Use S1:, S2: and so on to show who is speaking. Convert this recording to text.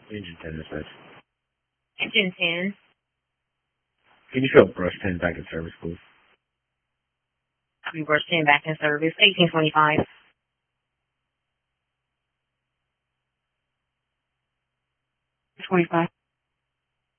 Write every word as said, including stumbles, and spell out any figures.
S1: Engine ten, this is.
S2: Engine ten.
S1: Can you show brush ten back in service, please?
S2: Copy, brush ten back in service. eighteen twenty-five. twenty-five.